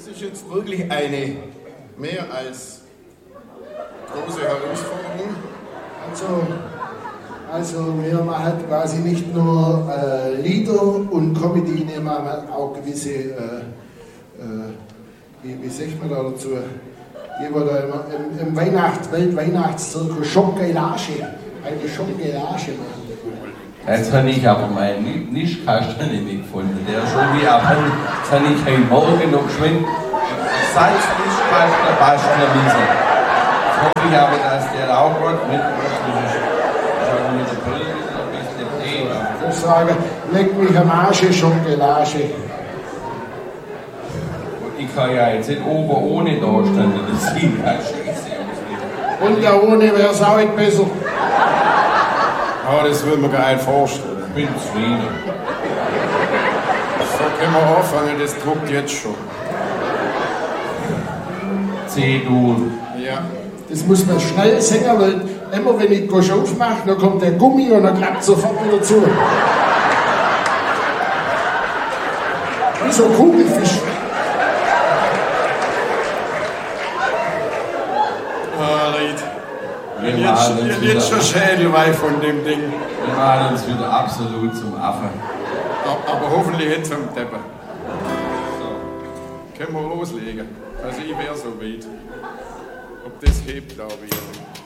Das ist jetzt wirklich eine mehr als große Herausforderung. Also wir machen quasi nicht nur Lieder und Comedy, nehmen wir auch gewisse, wie sagt man da dazu, die wir da im Weltweihnachtszirkus Schokolage, eine Schokolage machen. Jetzt habe ich aber meinen Nischkasten nicht gefunden. Der ist schon wie ab. Jetzt habe ich heute Morgen noch geschwind Salznischkasten basteln. Jetzt hoffe ich aber, dass der auch Gott mitgebracht ist. Mit der Brille ein bisschen Tee. Ich sage, leck mich am Arsch, Schokolade. Ich kann ja jetzt nicht oben ohne da stehen. Das sieht ja scheiße aus. Und ja ohne wäre es auch nicht besser. Aber das würde man gar nicht vorstellen. Ich bin zufrieden. So können wir anfangen, das druckt jetzt schon. C-Dur. Ja. Das muss man schnell singen, weil immer wenn ich Gosch aufmache, dann kommt der Gummi und dann klappt sofort wieder zu. Wie so ein Kugelfisch. Jetzt schon Schädelweih von dem Ding. Wir machen uns wieder absolut zum Affen. Aber hoffentlich jetzt am Teppich. So, können wir loslegen. Also ich wäre so weit. Ob das hebt, glaube ich.